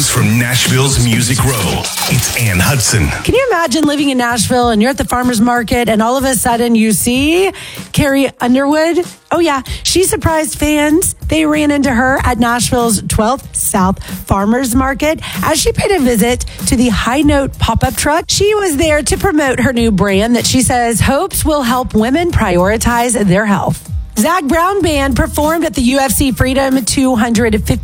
news from Nashville's Music Row. It's Ann Hudson. Can you imagine living in Nashville and you're at the farmer's market and all of a sudden you see Carrie Underwood? Oh, yeah. She surprised fans. They ran into her at Nashville's 12th South Farmers Market as she paid a visit to the High Note pop-up truck. She was there to promote her new brand that she says hopes will help women prioritize their health. Zac Brown Band performed at the UFC Freedom 250